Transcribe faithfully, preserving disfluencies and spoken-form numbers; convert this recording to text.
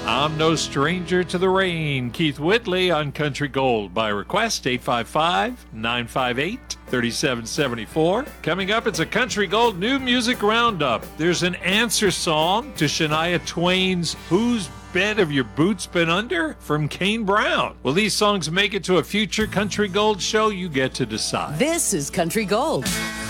I'm no stranger to the rain. Keith Whitley on Country Gold by request, eight five five, nine five eight, three seven seven four. Coming up, it's a Country Gold New Music Roundup. There's an answer song to Shania Twain's Whose Bed Have Your Boots Been Under from Kane Brown. Will these songs make it to a future Country Gold show? You get to decide. This is Country Gold.